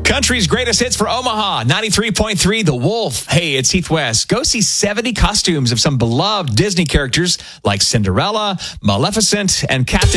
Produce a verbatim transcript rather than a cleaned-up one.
Country's greatest hits for Omaha, ninety-three point three, The Wolf. Hey, it's Heath West. Go see seventy costumes of some beloved Disney characters like Cinderella, Maleficent, and Captain